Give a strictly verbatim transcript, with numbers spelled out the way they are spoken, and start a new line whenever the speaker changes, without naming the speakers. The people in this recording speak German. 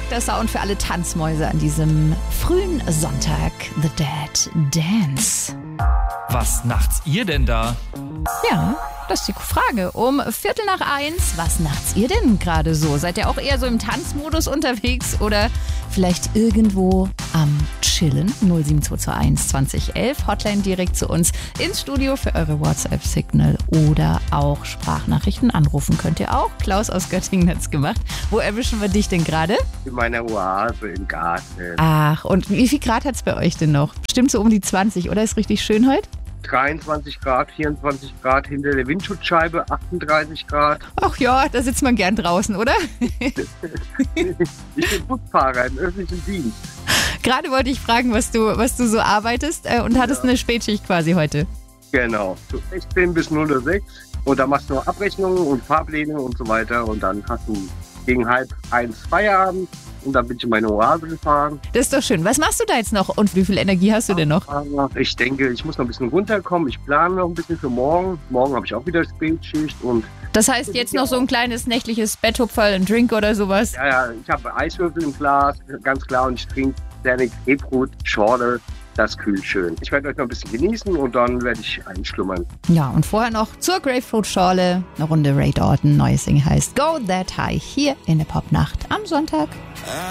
perfekter Sound für alle Tanzmäuse an diesem frühen Sonntag. The Dead Dance.
Was nachts ihr denn da?
Ja, das ist die Frage. Um Viertel nach eins, was nachts ihr denn gerade so? Seid ihr auch eher so im Tanzmodus unterwegs oder vielleicht irgendwo am Chillen? null sieben zwei zwei eins zwanzig elf, Hotline direkt zu uns ins Studio für eure WhatsApp-Signal oder auch Sprachnachrichten. Anrufen könnt ihr auch. Klaus aus Göttingen hat's gemacht. Wo erwischen wir dich denn gerade?
In meiner Oase im Garten.
Ach, und wie viel Grad hat's bei euch denn noch? Bestimmt so um die zwanzig, oder? Ist richtig schön heute?
dreiundzwanzig Grad, vierundzwanzig Grad hinter der Windschutzscheibe, achtunddreißig Grad.
Ach ja, da sitzt man gern draußen, oder?
Ich bin Busfahrer im öffentlichen Dienst.
Gerade wollte ich fragen, was du, was du so arbeitest äh, und hattest
Ja.
eine Spätschicht quasi heute.
Genau, so sechzehn bis null Uhr sechs. Und da machst du noch Abrechnungen und Fahrpläne und so weiter. Und dann hast du gegen halb eins Feierabend. Und dann bin ich in meine Oase gefahren.
Das ist doch schön. Was machst du da jetzt noch und wie viel Energie hast du denn noch?
Ich denke, ich muss noch ein bisschen runterkommen. Ich plane noch ein bisschen für morgen. Morgen habe ich auch wieder Spätschicht. Und
Das heißt jetzt noch so ein kleines nächtliches Betthupferl, ein Drink oder sowas?
ja, ja, ich habe Eiswürfel im Glas, ganz klar. Und ich trinke Danik Grapefruit Schorle. Das kühlt schön. Ich werde euch noch ein bisschen genießen und dann werde ich einschlummern.
Ja, und vorher noch zur Grapefruit-Schorle eine Runde Ray Dalton. Neues Ding heißt Go That High hier in der Popnacht am Sonntag.